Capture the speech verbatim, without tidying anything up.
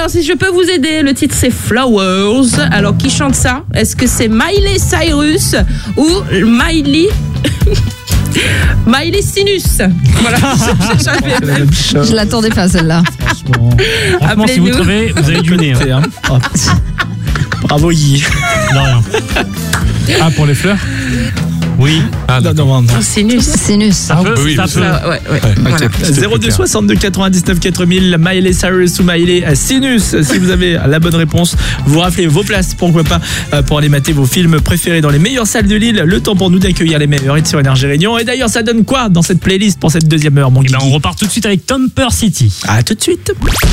Alors, si je peux vous aider, le titre c'est Flowers. Alors, qui chante ça? Est-ce que c'est Miley Cyrus ou Miley... Miley Sinus? Voilà, j'avais même. Je l'attendais pas celle-là. Franchement, franchement si vous trouvez, vous avez du nez. Hein. Oh. Bravo Guy. De rien. Ah, pour les fleurs? Oui. Ah, non, non, non. Oh, Sinus. Sinus. Ça peut, oui, ça oui, peut. Ah, ouais, ouais. Ouais, Voilà. okay. zéro deux soixante-deux quatre-vingt-dix-neuf quatre mille, Miley Cyrus ou Miley Sinus. Si vous avez la bonne réponse, vous rappelez vos places, pourquoi pas, pour aller mater vos films préférés dans les meilleures salles de Lille. Le temps pour nous d'accueillir les meilleurs hits sur Énergie Réunion. Et d'ailleurs, ça donne quoi dans cette playlist pour cette deuxième heure, mon Eh Guy? ben, on repart tout de suite avec Tomper City. À tout de suite.